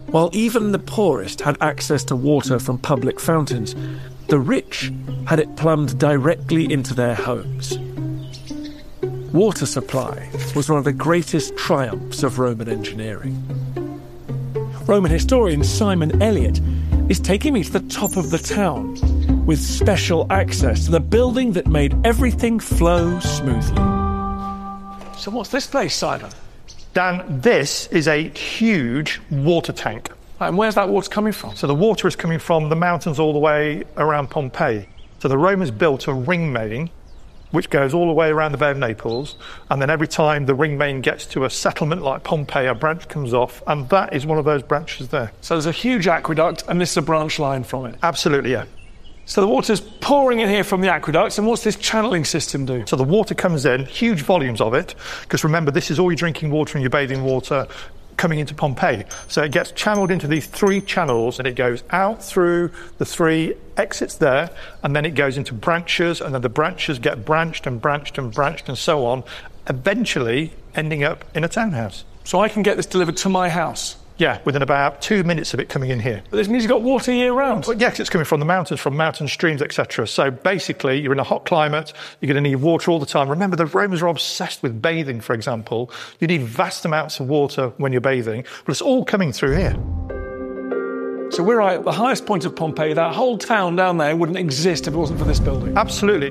While even the poorest had access to water from public fountains, the rich had it plumbed directly into their homes. Water supply was one of the greatest triumphs of Roman engineering. Roman historian Simon Elliott is taking me to the top of the town with special access to the building that made everything flow smoothly. So what's this place, Simon? Dan, this is a huge water tank. And where's that water coming from? So the water is coming from the mountains all the way around Pompeii. So the Romans built a ring main which goes all the way around the Bay of Naples, and then every time the ring main gets to a settlement like Pompeii, a branch comes off, and that is one of those branches there. So there's a huge aqueduct, and this is a branch line from it? Absolutely, yeah. So the water's pouring in here from the aqueducts, and what's this channeling system do? So the water comes in, huge volumes of it, because remember, this is all your drinking water and your bathing water coming into Pompeii. So it gets channeled into these 3 channels, and it goes out through the 3 exits there, and then it goes into branches, and then the branches get branched and branched and branched and so on, eventually ending up in a townhouse. So I can get this delivered to my house? Yeah, within about 2 minutes of it coming in here. But this means you've got water year round? Well, yes, it's coming from the mountains, from mountain streams, etc. So basically, you're in a hot climate, you're going to need water all the time. Remember, the Romans are obsessed with bathing, for example. You need vast amounts of water when you're bathing, but it's all coming through here. So we're right at the highest point of Pompeii. That whole town down there wouldn't exist if it wasn't for this building? Absolutely.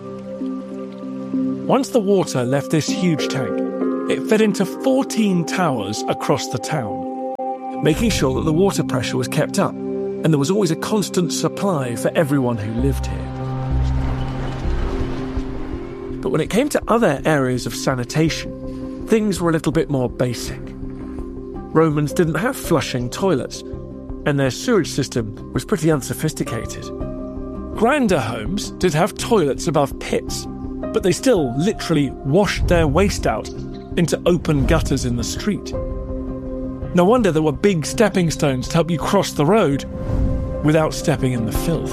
Once the water left this huge tank, it fed into 14 towers across the town, making sure that the water pressure was kept up and there was always a constant supply for everyone who lived here. But when it came to other areas of sanitation, things were a little bit more basic. Romans didn't have flushing toilets, and their sewage system was pretty unsophisticated. Grander homes did have toilets above pits, but they still literally washed their waste out into open gutters in the street. No wonder there were big stepping stones to help you cross the road without stepping in the filth.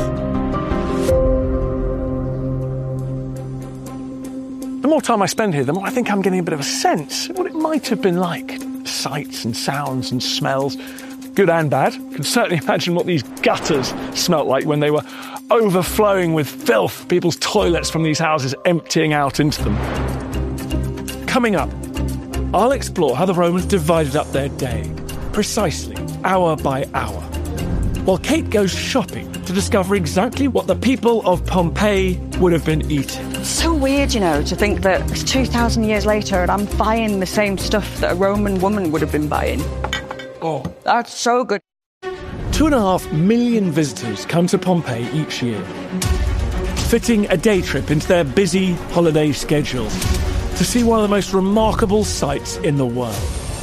The more time I spend here, the more I think I'm getting a bit of a sense of what it might have been like. Sights and sounds and smells, good and bad. I can certainly imagine what these gutters smelt like when they were overflowing with filth, people's toilets from these houses emptying out into them. Coming up, I'll explore how the Romans divided up their day, precisely, hour by hour, while Kate goes shopping to discover exactly what the people of Pompeii would have been eating. It's so weird, you know, to think that it's 2,000 years later and I'm buying the same stuff that a Roman woman would have been buying. Oh, that's so good. 2.5 million visitors come to Pompeii each year, fitting a day trip into their busy holiday schedule to see one of the most remarkable sights in the world.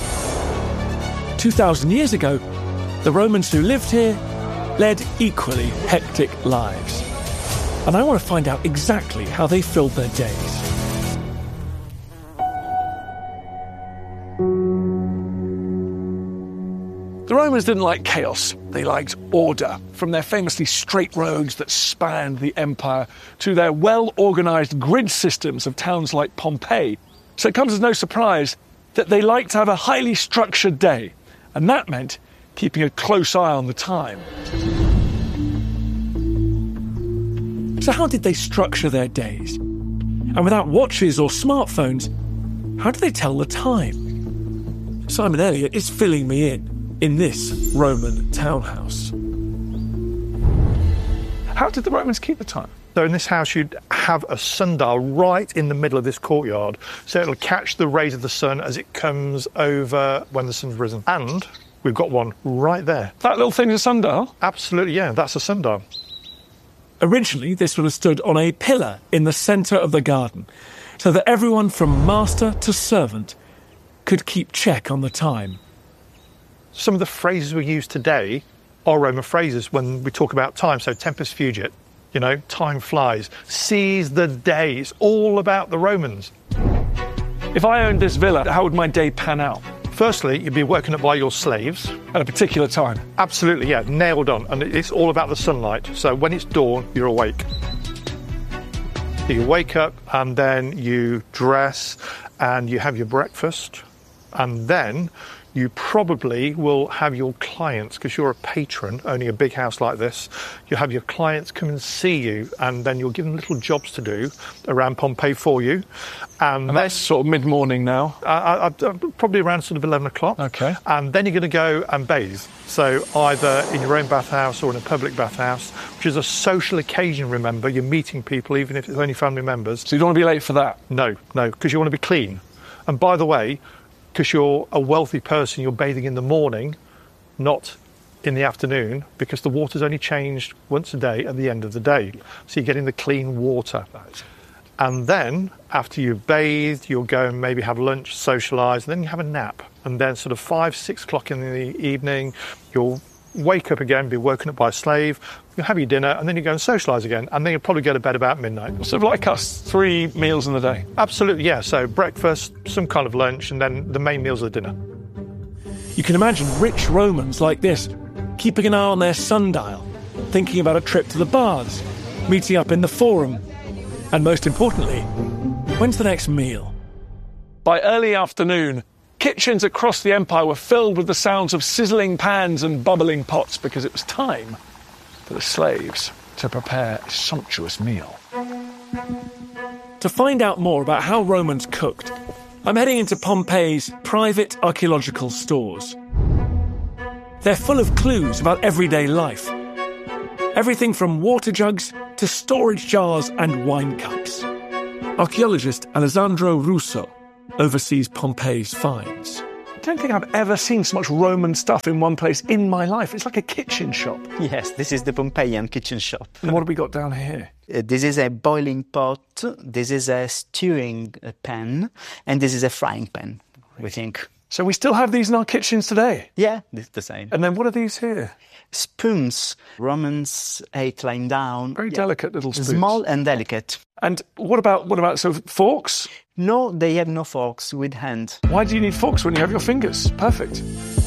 2,000 years ago, the Romans who lived here led equally hectic lives. And I want to find out exactly how they filled their days. The Romans didn't like chaos, they liked order. From their famously straight roads that spanned the empire to their well-organised grid systems of towns like Pompeii. So it comes as no surprise that they liked to have a highly structured day, and that meant keeping a close eye on the time. So how did they structure their days? And without watches or smartphones, how do they tell the time? Simon Elliott is filling me in this Roman townhouse. How did the Romans keep the time? So in this house, you'd have a sundial right in the middle of this courtyard, so it'll catch the rays of the sun as it comes over when the sun's risen. And we've got one right there. That little thing's a sundial? Absolutely, yeah, that's a sundial. Originally, this would have stood on a pillar in the centre of the garden, so that everyone from master to servant could keep check on the time. Some of the phrases we use today are Roman phrases when we talk about time. So tempus fugit, you know, time flies. Seize the day. It's all about the Romans. If I owned this villa, how would my day pan out? Firstly, you'd be woken up by your slaves. At a particular time? Absolutely, yeah, nailed on. And it's all about the sunlight. So when it's dawn, you're awake. You wake up and then you dress and you have your breakfast. And then you probably will have your clients, because you're a patron, owning a big house like this, you have your clients come and see you, and then you'll give them little jobs to do around Pompeii for you. And that's sort of mid-morning now? Probably around sort of 11 o'clock. Okay. And then you're going to go and bathe. So either in your own bathhouse or in a public bathhouse, which is a social occasion, remember. You're meeting people, even if it's only family members. So you don't want to be late for that? No, because you want to be clean. And by the way, because you're a wealthy person, you're bathing in the morning, not in the afternoon, because the water's only changed once a day at the end of the day. So you're getting the clean water. And then, after you've bathed, you'll go and maybe have lunch, socialise, and then you have a nap. And then sort of 5, 6 o'clock in the evening, you'll wake up again, be woken up by a slave, you'll have your dinner, and then you go and socialise again. And then you'll probably go to bed about midnight. Sort of like us, 3 meals in the day? Absolutely, yeah. So breakfast, some kind of lunch, and then the main meals are dinner. You can imagine rich Romans like this, keeping an eye on their sundial, thinking about a trip to the baths, meeting up in the forum, and most importantly, when's the next meal? By early afternoon, kitchens across the empire were filled with the sounds of sizzling pans and bubbling pots, because it was time for the slaves to prepare a sumptuous meal. To find out more about how Romans cooked, I'm heading into Pompeii's private archaeological stores. They're full of clues about everyday life. Everything from water jugs to storage jars and wine cups. Archaeologist Alessandro Russo oversees Pompeii's finds. I don't think I've ever seen so much Roman stuff in one place in my life. It's like a kitchen shop. Yes, this is the Pompeian kitchen shop. And what have we got down here? This is a boiling pot, this is a stewing pan, and this is a frying pan, we think. So we still have these in our kitchens today? Yeah, it's the same. And then what are these here? Spoons. Romans ate lying down. Very delicate little spoons. Small and delicate. And what about so forks? No, they have no forks, with hand. Why do you need forks when you have your fingers? Perfect.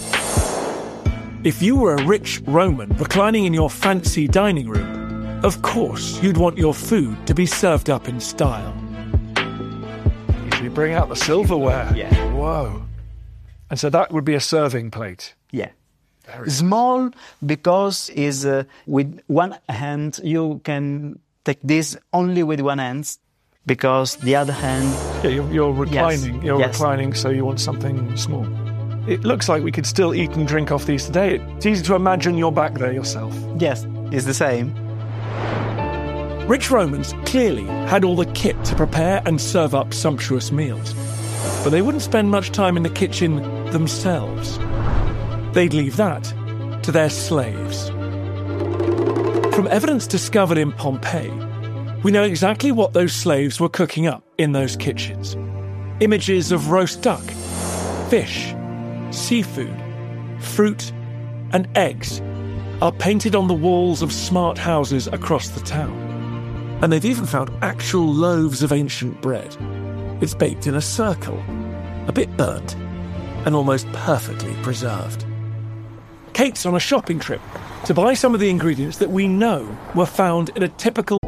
If you were a rich Roman reclining in your fancy dining room, of course you'd want your food to be served up in style. You bring out the silverware. Yeah. Whoa. And so that would be a serving plate? Yeah. Small because is with one hand. You can take this only with one hand, because the other hand... Yeah, you're reclining. Yes. You're Yes. reclining, so you want something small. It looks like we could still eat and drink off these today. It's easy to imagine you're back there yourself. Yes, it's the same. Rich Romans clearly had all the kit to prepare and serve up sumptuous meals. But they wouldn't spend much time in the kitchen themselves. They'd leave that to their slaves. From evidence discovered in Pompeii, we know exactly what those slaves were cooking up in those kitchens. Images of roast duck, fish, seafood, fruit, and eggs are painted on the walls of smart houses across the town. And they've even found actual loaves of ancient bread. It's baked in a circle, a bit burnt, and almost perfectly preserved. Kate's on a shopping trip to buy some of the ingredients that we know were found in a typical